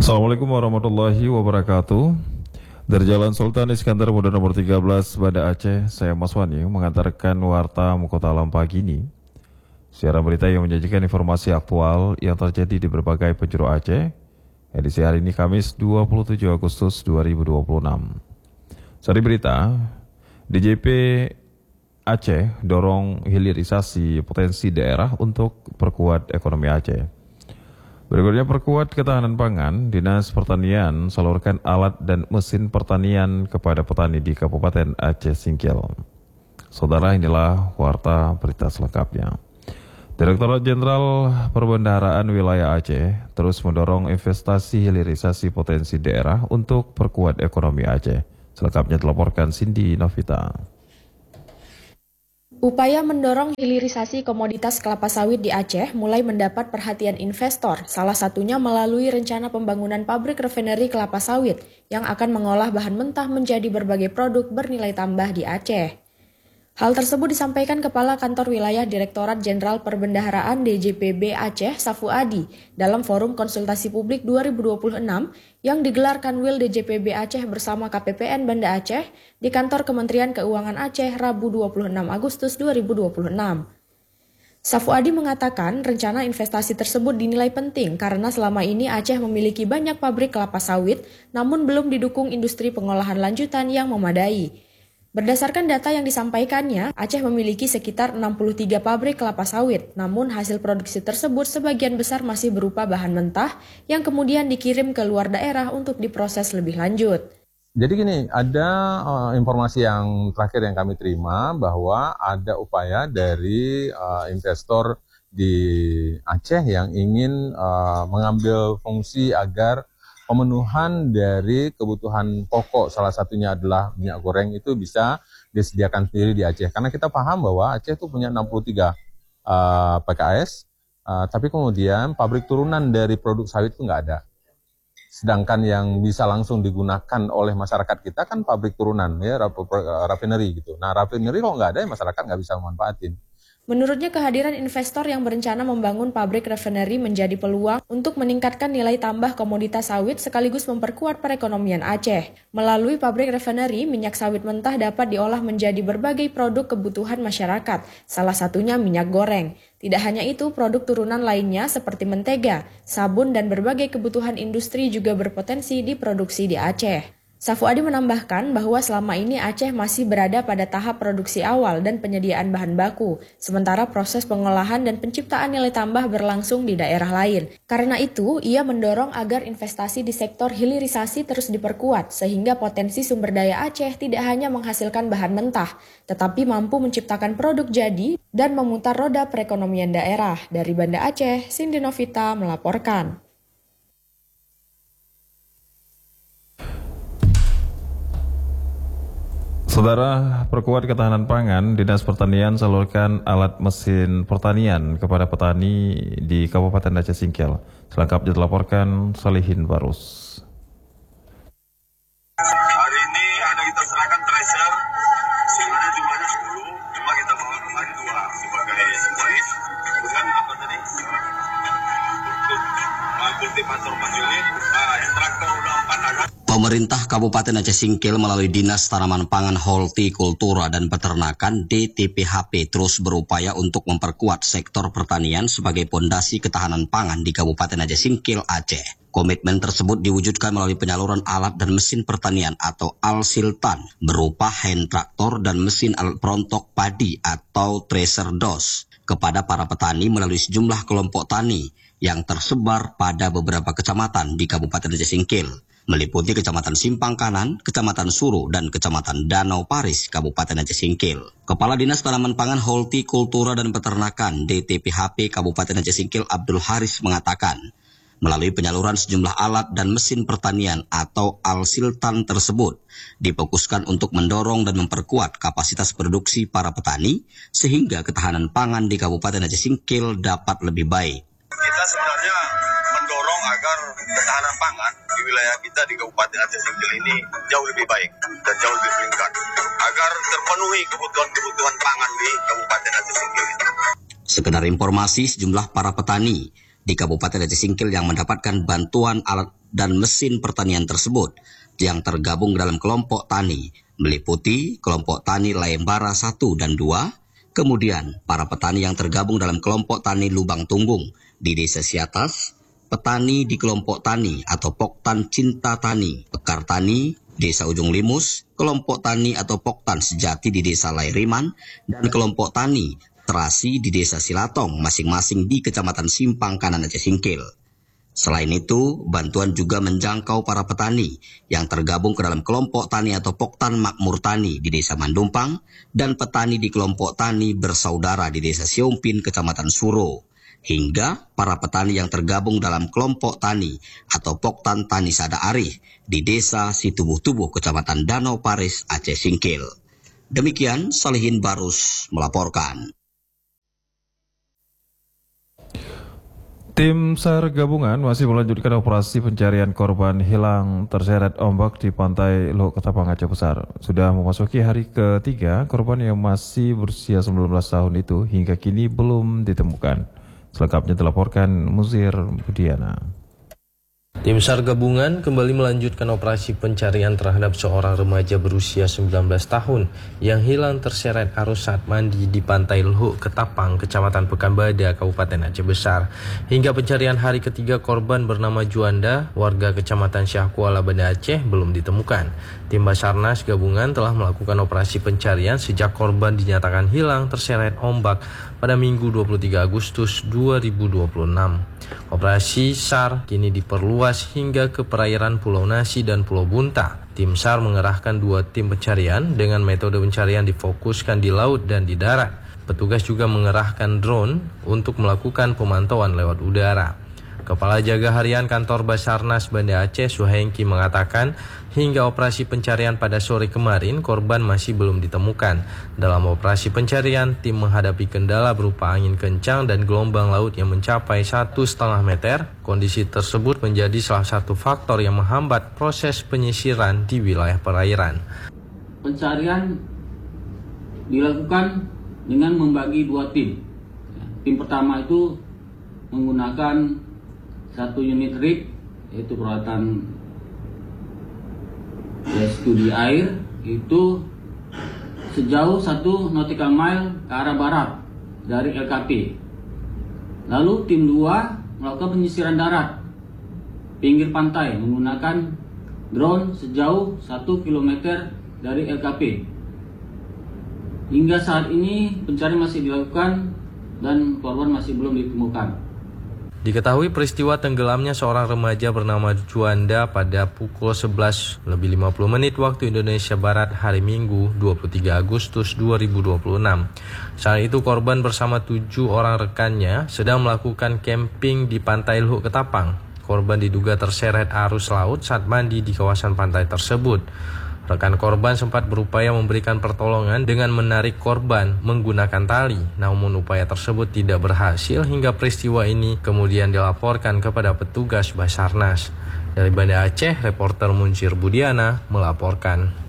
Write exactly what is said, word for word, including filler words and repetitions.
Assalamualaikum warahmatullahi wabarakatuh. Dari Jalan Sultan Iskandar Muda nomor tiga belas, Banda Aceh, saya Mas Wani mengantarkan warta Kota Alam pagi ini. Siaran berita yang menyajikan informasi aktual yang terjadi di berbagai penjuru Aceh. Edisi hari ini Kamis dua puluh tujuh Agustus dua ribu dua puluh enam. Sari berita, D J P Aceh dorong hilirisasi potensi daerah untuk perkuat ekonomi Aceh. Berikutnya, perkuat ketahanan pangan, Dinas Pertanian salurkan alat dan mesin pertanian kepada petani di Kabupaten Aceh Singkil. Saudara, inilah warta berita selengkapnya. Direktorat Jenderal Perbendaharaan Wilayah Aceh terus mendorong investasi hilirisasi potensi daerah untuk perkuat ekonomi Aceh. Selengkapnya dilaporkan Cindy Novita. Upaya mendorong hilirisasi komoditas kelapa sawit di Aceh mulai mendapat perhatian investor, salah satunya melalui rencana pembangunan pabrik refinery kelapa sawit yang akan mengolah bahan mentah menjadi berbagai produk bernilai tambah di Aceh. Hal tersebut disampaikan Kepala Kantor Wilayah Direktorat Jenderal Perbendaharaan D J P B Aceh, Safu Adi, dalam Forum Konsultasi Publik dua ribu dua puluh enam yang digelar Kanwil D J P B Aceh bersama K P P N Banda Aceh di Kantor Kementerian Keuangan Aceh Rabu dua puluh enam Agustus dua ribu dua puluh enam. Safu Adi mengatakan rencana investasi tersebut dinilai penting karena selama ini Aceh memiliki banyak pabrik kelapa sawit, namun belum didukung industri pengolahan lanjutan yang memadai. Berdasarkan data yang disampaikannya, Aceh memiliki sekitar enam puluh tiga pabrik kelapa sawit, namun hasil produksi tersebut sebagian besar masih berupa bahan mentah yang kemudian dikirim ke luar daerah untuk diproses lebih lanjut. Jadi gini, ada uh, informasi yang terakhir yang kami terima bahwa ada upaya dari uh, investor di Aceh yang ingin uh, mengambil fungsi agar pemenuhan dari kebutuhan pokok, salah satunya adalah minyak goreng, itu bisa disediakan sendiri di Aceh. Karena kita paham bahwa Aceh itu punya enam puluh tiga uh, P K S, uh, tapi kemudian pabrik turunan dari produk sawit itu nggak ada. Sedangkan yang bisa langsung digunakan oleh masyarakat kita kan pabrik turunan, ya, rafineri gitu. Nah, rafineri kalau nggak ada, ya masyarakat nggak bisa memanfaatin. Menurutnya, kehadiran investor yang berencana membangun pabrik refinery menjadi peluang untuk meningkatkan nilai tambah komoditas sawit sekaligus memperkuat perekonomian Aceh. Melalui pabrik refinery, minyak sawit mentah dapat diolah menjadi berbagai produk kebutuhan masyarakat, salah satunya minyak goreng. Tidak hanya itu, produk turunan lainnya seperti mentega, sabun, dan berbagai kebutuhan industri juga berpotensi diproduksi di Aceh. Safu Adi menambahkan bahwa selama ini Aceh masih berada pada tahap produksi awal dan penyediaan bahan baku, sementara proses pengolahan dan penciptaan nilai tambah berlangsung di daerah lain. Karena itu, ia mendorong agar investasi di sektor hilirisasi terus diperkuat, sehingga potensi sumber daya Aceh tidak hanya menghasilkan bahan mentah, tetapi mampu menciptakan produk jadi dan memutar roda perekonomian daerah. Dari Banda Aceh, Cindy Novita melaporkan. Saudara, perkuat ketahanan pangan, Dinas Pertanian salurkan alat mesin pertanian kepada petani di Kabupaten Aceh Singkil. Selengkapnya dilaporkan Salihin Barus. Hari ini ada kita serahkan tracer, sebenarnya jumlahnya sepuluh, cuma kita bawa kemarin dua sebagai simbolis. Kemudian apa tadi? Untuk kultivator empat unit, uh, traktor udah empat ada. Pemerintah Kabupaten Aceh Singkil melalui Dinas Tanaman Pangan, Hortikultura dan Peternakan D T P H P terus berupaya untuk memperkuat sektor pertanian sebagai pondasi ketahanan pangan di Kabupaten Aceh Singkil, Aceh. Komitmen tersebut diwujudkan melalui penyaluran alat dan mesin pertanian atau Al-Siltan berupa hand traktor dan mesin alat perontok padi atau tracer dos kepada para petani melalui sejumlah kelompok tani yang tersebar pada beberapa kecamatan di Kabupaten Aceh Singkil, meliputi Kecamatan Simpang Kanan, Kecamatan Suru, dan Kecamatan Danau Paris, Kabupaten Aceh Singkil. Kepala Dinas Tanaman Pangan, Hortikultura dan Peternakan D T P H P Kabupaten Aceh Singkil Abdul Haris mengatakan, melalui penyaluran sejumlah alat dan mesin pertanian atau Al-Siltan tersebut, difokuskan untuk mendorong dan memperkuat kapasitas produksi para petani, sehingga ketahanan pangan di Kabupaten Aceh Singkil dapat lebih baik. Kita sebenarnya mendorong agar ketahanan pangan di wilayah kita di Kabupaten Aceh Singkil ini jauh lebih baik dan jauh lebih meningkat agar terpenuhi kebutuhan-kebutuhan pangan di Kabupaten Aceh Singkil ini. Sekedar informasi, sejumlah para petani di Kabupaten Aceh Singkil yang mendapatkan bantuan alat dan mesin pertanian tersebut yang tergabung dalam kelompok tani meliputi kelompok tani Lembara satu dan dua, kemudian para petani yang tergabung dalam kelompok tani Lubang Tunggung di Desa Siatas, petani di kelompok tani atau Poktan Cinta Tani, Pekar Tani, Desa Ujung Limus, kelompok tani atau Poktan Sejati di Desa Lairiman, dan kelompok tani Terasi di Desa Silatong, masing-masing di Kecamatan Simpang Kanan Aceh Singkil. Selain itu, bantuan juga menjangkau para petani yang tergabung ke dalam kelompok tani atau Poktan Makmur Tani di Desa Mandumpang, dan petani di kelompok tani Bersaudara di Desa Siompin, Kecamatan Suro, hingga para petani yang tergabung dalam kelompok tani atau Poktan Tani Sada Arih di Desa Situbuh-Tubuh, Kecamatan Danau Paris, Aceh Singkil. Demikian Salihin Barus melaporkan. Tim SAR gabungan masih melanjutkan operasi pencarian korban hilang terseret ombak di pantai Luhuk Ketapang, Aceh Besar. Sudah memasuki hari ketiga, korban yang masih berusia sembilan belas tahun itu hingga kini belum ditemukan. Selengkapnya dilaporkan Muzir Budiana. Tim SAR gabungan kembali melanjutkan operasi pencarian terhadap seorang remaja berusia sembilan belas tahun yang hilang terseret arus saat mandi di pantai Luhuk Ketapang, Kecamatan Pekanbadak, Kabupaten Aceh Besar. Hingga pencarian hari ketiga, korban bernama Juanda, warga Kecamatan Syahkuala, Banda Aceh, belum ditemukan. Tim Basarnas gabungan telah melakukan operasi pencarian sejak korban dinyatakan hilang terseret ombak pada Minggu dua puluh tiga Agustus dua ribu dua puluh enam. Operasi SAR kini diperluas hingga ke perairan Pulau Nasi dan Pulau Bunta. Tim SAR mengerahkan dua tim pencarian dengan metode pencarian difokuskan di laut dan di darat. Petugas juga mengerahkan drone untuk melakukan pemantauan lewat udara. Kepala Jaga Harian Kantor Basarnas Banda Aceh, Suhengki, mengatakan hingga operasi pencarian pada sore kemarin korban masih belum ditemukan. Dalam operasi pencarian, tim menghadapi kendala berupa angin kencang dan gelombang laut yang mencapai satu setengah meter. Kondisi tersebut menjadi salah satu faktor yang menghambat proses penyisiran di wilayah perairan. Pencarian dilakukan dengan membagi dua tim. Tim pertama itu menggunakan satu unit rig, yaitu peralatan studi air, itu sejauh satu nautical mile ke arah barat dari L K P. Lalu tim dua melakukan penyisiran darat pinggir pantai menggunakan drone sejauh satu kilometer dari L K P. Hingga saat ini pencarian masih dilakukan dan korban masih belum ditemukan. Diketahui peristiwa tenggelamnya seorang remaja bernama Juanda pada pukul sebelas lebih lima puluh menit waktu Indonesia Barat hari Minggu dua puluh tiga Agustus dua ribu dua puluh enam. Saat itu korban bersama tujuh orang rekannya sedang melakukan camping di pantai Luhuk Ketapang. Korban diduga terseret arus laut saat mandi di kawasan pantai tersebut. Rekan korban sempat berupaya memberikan pertolongan dengan menarik korban menggunakan tali, namun upaya tersebut tidak berhasil hingga peristiwa ini kemudian dilaporkan kepada petugas Basarnas. Dari Banda Aceh, reporter Muncir Budiana melaporkan.